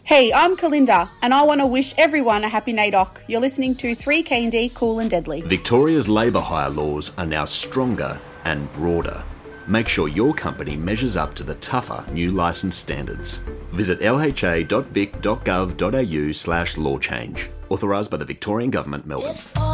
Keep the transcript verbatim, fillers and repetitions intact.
Hey, I'm Kalinda, and I want to wish everyone a happy NAIDOC. You're listening to three K and D, Cool and Deadly. Victoria's labour hire laws are now stronger and broader. Make sure your company measures up to the tougher new licence standards. Visit lha.vic.gov.au slash law change. Authorised by the Victorian Government, Melbourne.